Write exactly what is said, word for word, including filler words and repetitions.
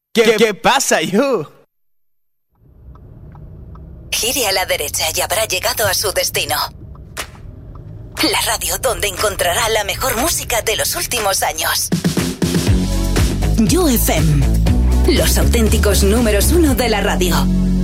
¿Qué, qué pasa, you? Gire a la derecha y habrá llegado a su destino. La radio donde encontrará la mejor música de los últimos años. You F M. Los auténticos números uno de la radio.